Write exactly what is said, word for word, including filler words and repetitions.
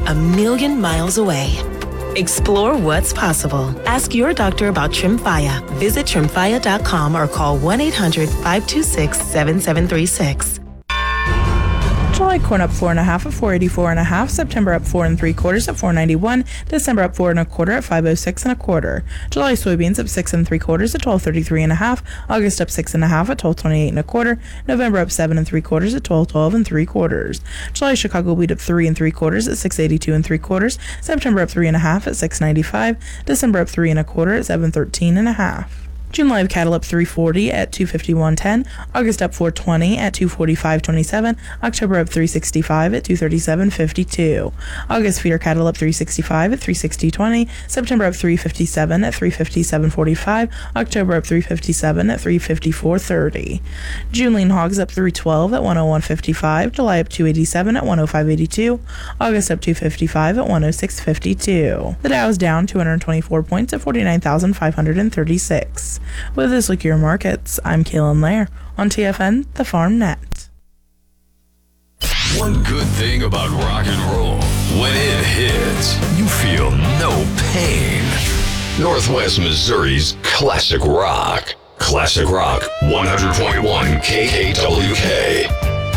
a million miles away. Explore what's possible. Ask your doctor about Tremfya. Visit tremfya dot com or call one eight hundred five two six seven seven three six. July corn up four and a half at four eighty-four and a half. September up four and three quarters at four ninety-one. December up four and a quarter at five oh six and a quarter. July soybeans up six and three quarters at twelve thirty-three and a half. August up six and a half at twelve twenty-eight and a quarter. November up seven and three quarters at twelve twelve and three quarters. July Chicago wheat up three and three quarters at six eighty-two and three quarters. September up three and a half at six ninety-five. December up three and a quarter at seven thirteen and a half. June live cattle up three forty at two fifty-one ten. August up four twenty at two forty-five twenty-seven. October up three sixty-five at two thirty-seven fifty-two. August feeder cattle up three sixty-five at three sixty twenty. September up three fifty-seven at three fifty-seven forty-five. October up three fifty-seven at three fifty-four thirty. June lean hogs up three twelve at one oh one fifty-five. July up two eighty-seven at one oh five eighty-two. August up two fifty-five at one oh six fifty-two. The Dow is down two hundred twenty-four points at forty-nine thousand five hundred thirty-six. With this look at your markets, I'm Kaylin Lair on T F N, the Farm Net. One good thing about rock and roll, when it hits, you feel no pain. Northwest Missouri's classic rock. Classic Rock, one hundred point one K K W K.